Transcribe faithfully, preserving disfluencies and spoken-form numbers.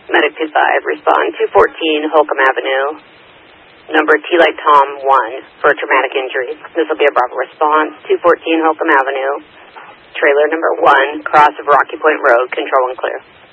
Medic two five, respond two fourteen Holcomb Avenue, number T-Light Tom one for traumatic injury. This will be a Bravo response, two fourteen Holcomb Avenue, trailer number one, cross of Rocky Point Road, control and clear.